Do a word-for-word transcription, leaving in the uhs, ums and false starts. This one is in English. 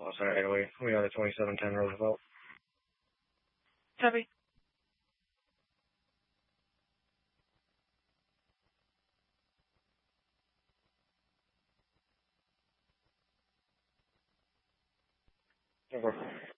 Los Angeles. We are the twenty-seven ten Roosevelt. Copy. Over.